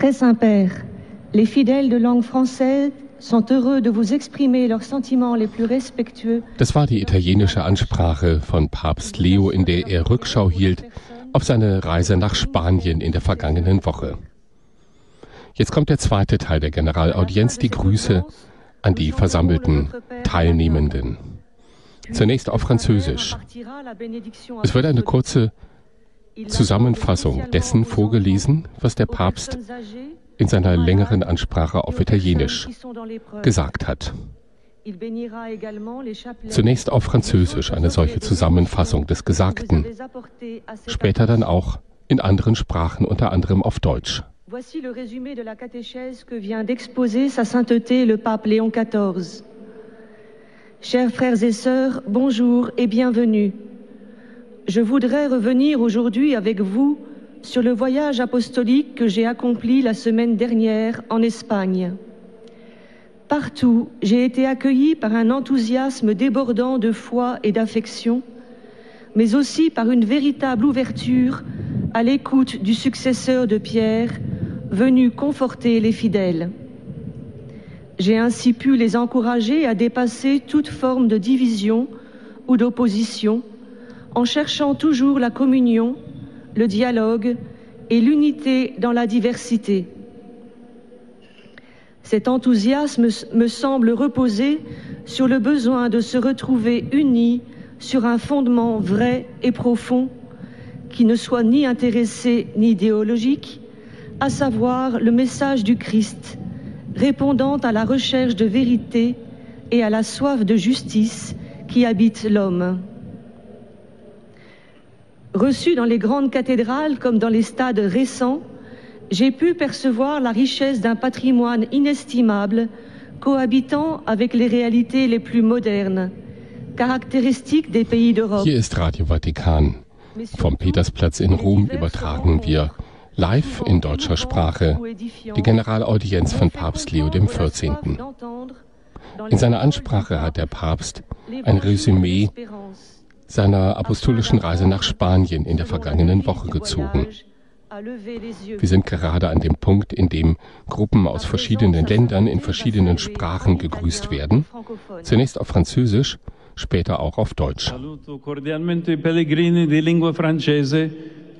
Très Saint-Père, les fidèles de langue française sont heureux de vous exprimer leurs sentiments les plus respectueux. Das war die italienische Ansprache von Papst Leo, in der er Rückschau hielt auf seine Reise nach Spanien in der vergangenen Woche. Jetzt kommt der zweite Teil der Generalaudienz, die Grüße an die versammelten Teilnehmenden. Zunächst auf Französisch. Es wird eine kurze Zusammenfassung dessen vorgelesen, was der Papst in seiner längeren Ansprache auf Italienisch gesagt hat. Zunächst auf Französisch eine solche Zusammenfassung des Gesagten, später dann auch in anderen Sprachen, unter anderem auf Deutsch. Voici le résumé de la catéchèse que vient d'exposer Sa Sainteté le Pape Léon XIV. Chers frères et sœurs, bonjour et bienvenue. Je voudrais revenir aujourd'hui avec vous sur le voyage apostolique que j'ai accompli la semaine dernière en Espagne. Partout, j'ai été accueilli par un enthousiasme débordant de foi et d'affection, mais aussi par une véritable ouverture à l'écoute du successeur de Pierre, venu conforter les fidèles. J'ai ainsi pu les encourager à dépasser toute forme de division ou d'opposition, en cherchant toujours la communion, le dialogue et l'unité dans la diversité. Cet enthousiasme me semble reposer sur le besoin de se retrouver unis sur un fondement vrai et profond, qui ne soit ni intéressé ni idéologique, à savoir le message du Christ, répondant à la recherche de vérité et à la soif de justice qui habite l'homme. Reçu dans les grandes cathédrales comme dans les stades récents, j'ai pu percevoir la richesse d'un patrimoine inestimable, cohabitant avec les réalités les plus modernes, caractéristiques des pays d'Europe. Hier ist Radio Vatikan. Vom Petersplatz in Rom übertragen wir live in deutscher Sprache die Generalaudienz von Papst Leo XIV. In seiner Ansprache hat der Papst ein Resümee seiner apostolischen Reise nach Spanien in der vergangenen Woche gezogen. Wir sind gerade an dem Punkt, in dem Gruppen aus verschiedenen Ländern in verschiedenen Sprachen gegrüßt werden. Zunächst auf Französisch, später auch auf Deutsch. Saluto cordialmente i pellegrini di lingua francese